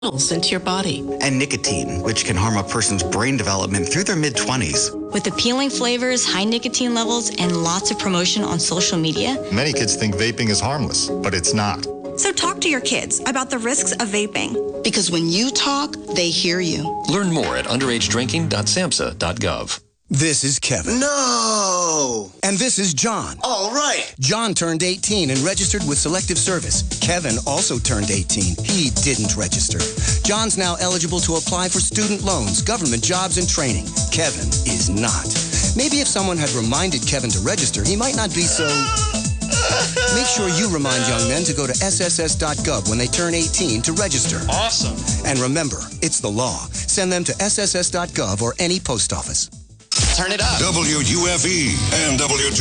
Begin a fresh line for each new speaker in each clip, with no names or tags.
into your body.
And nicotine, which can harm a person's brain development through their mid-20s.
With appealing flavors, high nicotine levels, and lots of promotion on social media,
many kids think vaping is harmless, but it's not.
So talk to your kids about the risks of vaping.
Because when you talk, they hear you.
Learn more at underagedrinking.samhsa.gov.
This is Kevin.
No!
And this is John.
All right.
John turned 18 and registered with Selective Service. Kevin also turned 18. He didn't register. John's now eligible to apply for student loans, government jobs, and training. Kevin is not. Maybe if someone had reminded Kevin to register, he might not be so... Make sure you remind young men to go to sss.gov when they turn 18 to register.
Awesome.
And remember, it's the law. Send them to sss.gov or any post office.
Turn it up.
WUFE and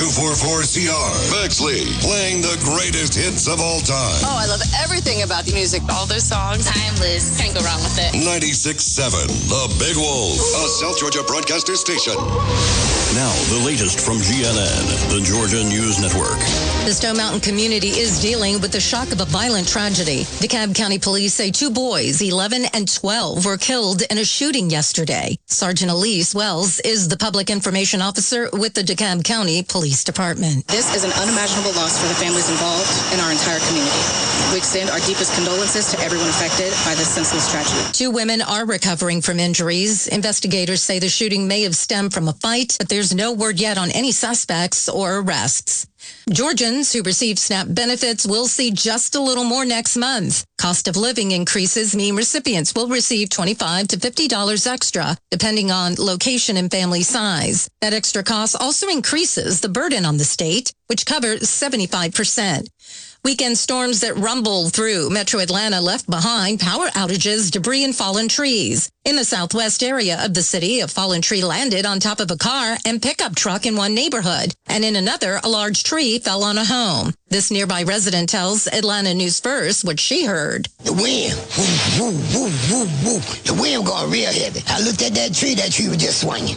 W244CR. Bexley, playing the greatest hits of all time.
Oh, I love everything about the music. All those songs. Timeless. Can't go wrong with it.
96.7, The Big Wolf, a South Georgia broadcaster station.
Now, the latest from GNN, the Georgia News Network.
The Stone Mountain community is dealing with the shock of a violent tragedy. DeKalb County Police say 2 boys, 11 and 12, were killed in a shooting yesterday. Sergeant Elise Wells is the public information officer with the DeKalb County Police Department.
This is an unimaginable loss for the families involved and our entire community. We extend our deepest condolences to everyone affected by this senseless tragedy.
2 women are recovering from injuries. Investigators say the shooting may have stemmed from a fight, but there's no word yet on any suspects or arrests. Georgians who receive SNAP benefits will see just a little more next month. Cost of living increases mean recipients will receive $25 to $50 extra, depending on location and family size. That extra cost also increases the burden on the state, which covers 75%. Weekend storms that rumbled through Metro Atlanta left behind power outages, debris, and fallen trees. In the southwest area of the city, a fallen tree landed on top of a car and pickup truck in one neighborhood, and in another, a large tree fell on a home. This nearby resident tells Atlanta News First what she heard.
The wind, woo, woo, woo, woo, woo. The wind going real heavy. I looked at that tree was just swinging.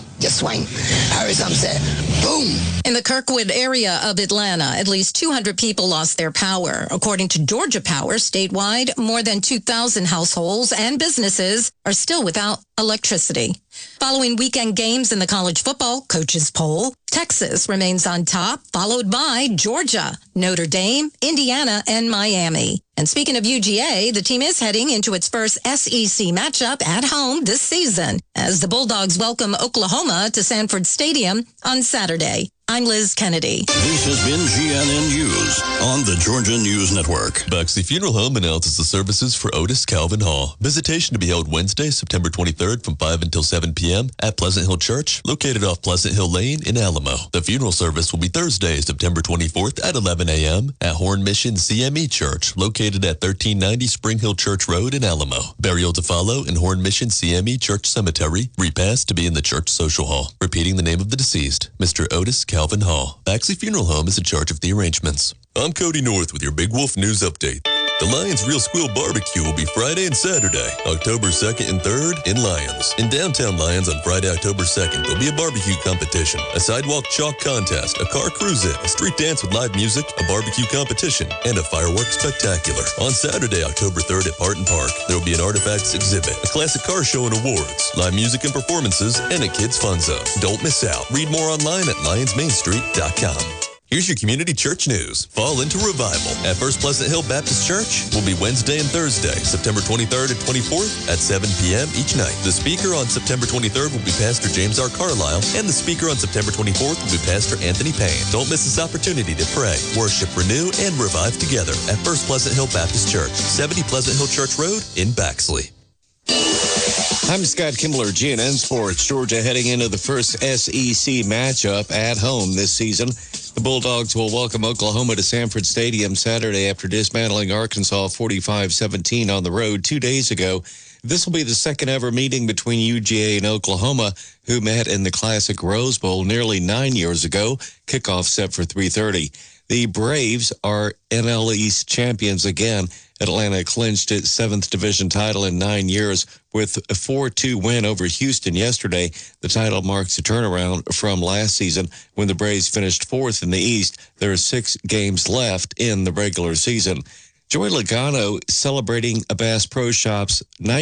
I heard something say, boom.
In the Kirkwood area of Atlanta, at least 200 people lost their power. According to Georgia Power, statewide, more than 2,000 households and businesses are still without electricity. Following weekend games in the college football coaches poll, Texas remains on top, followed by Georgia, Notre Dame, Indiana, and Miami. And speaking of UGA, the team is heading into its first SEC matchup at home this season as the Bulldogs welcome Oklahoma to Sanford Stadium on Saturday. I'm Liz Kennedy.
This has been GNN News on the Georgia News Network.
Bexley Funeral Home announces the services for Otis Calvin Hall. Visitation to be held Wednesday, September 23rd from 5 until 7 p.m. at Pleasant Hill Church, located off Pleasant Hill Lane in Alamo. The funeral service will be Thursday, September 24th at 11 a.m. at Horn Mission CME Church, located at 1390 Spring Hill Church Road in Alamo. Burial to follow in Horn Mission CME Church Cemetery. Repast to be in the church social hall. Repeating the name of the deceased, Mr. Otis Calvin Hall. Bexley Funeral Home is in charge of the arrangements. I'm Cody North with your Big Wolf News Update. The Lions Real Squeal Barbecue will be Friday and Saturday, October 2nd and 3rd in Lyons. In downtown Lyons on Friday, October 2nd, there'll be a barbecue competition, a sidewalk chalk contest, a car cruise-in, a street dance with live music, a barbecue competition, and a fireworks spectacular. On Saturday, October 3rd at Parton Park, there will be an artifacts exhibit, a classic car show and awards, live music and performances, and a kids fun zone. Don't miss out. Read more online at lionsmainstreet.com. Here's your community church news. Fall into revival at First Pleasant Hill Baptist Church will be Wednesday and Thursday, September 23rd and 24th at 7 p.m. each night. The speaker on September 23rd will be Pastor James R. Carlisle, and the speaker on September 24th will be Pastor Anthony Payne. Don't miss this opportunity to pray, worship, renew, and revive together at First Pleasant Hill Baptist Church, 70 Pleasant Hill Church Road in Bexley.
I'm Scott Kimbler, GNN Sports. Georgia heading into the first SEC matchup at home this season. The Bulldogs will welcome Oklahoma to Sanford Stadium Saturday after dismantling Arkansas 45-17 on the road 2 days ago. This will be the second ever meeting between UGA and Oklahoma, who met in the classic Rose Bowl nearly 9 years ago. Kickoff set for 3:30. The Braves are NL East champions again. Atlanta clinched its 7th division title in 9 years with a 4-2 win over Houston yesterday. The title marks a turnaround from last season when the Braves finished 4th in the East. There are 6 games left in the regular season. Joey Logano celebrating a Bass Pro Shops night